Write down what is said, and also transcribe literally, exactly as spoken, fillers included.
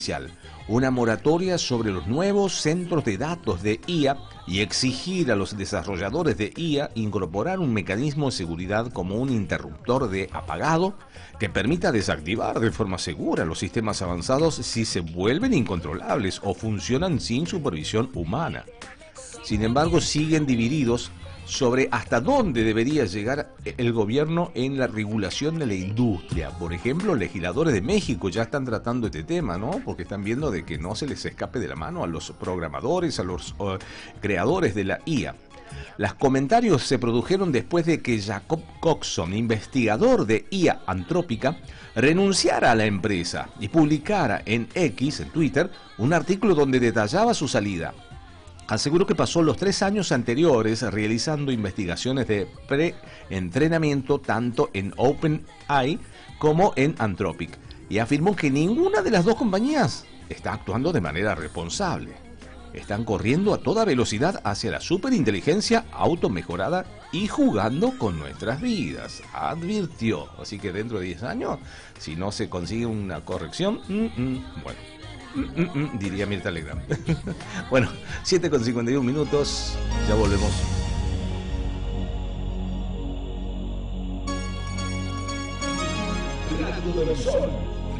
una moratoria sobre los nuevos centros de datos de I A y exigir a los desarrolladores de I A incorporar un mecanismo de seguridad como un interruptor de apagado que permita desactivar de forma segura los sistemas avanzados si se vuelven incontrolables o funcionan sin supervisión humana. Sin embargo, siguen divididos sobre hasta dónde debería llegar el gobierno en la regulación de la industria. Por ejemplo, legisladores de México ya están tratando este tema, ¿no? Porque están viendo de que no se les escape de la mano a los programadores, a los uh, creadores de la I A. Los comentarios se produjeron después de que Jacob Coxon, investigador de I A Antrópica, renunciara a la empresa y publicara en X, en Twitter, un artículo donde detallaba su salida. Aseguró que pasó los tres años anteriores realizando investigaciones de pre-entrenamiento tanto en OpenAI como en Anthropic y afirmó que ninguna de las dos compañías está actuando de manera responsable. Están corriendo a toda velocidad hacia la superinteligencia automejorada y jugando con nuestras vidas, advirtió. Así que dentro de diez años, si no se consigue una corrección, mm, mm, bueno. Mm, mm, mm, diría Mirta Legrand. Bueno, siete con cincuenta y uno minutos, ya volvemos. Rayo del Sol.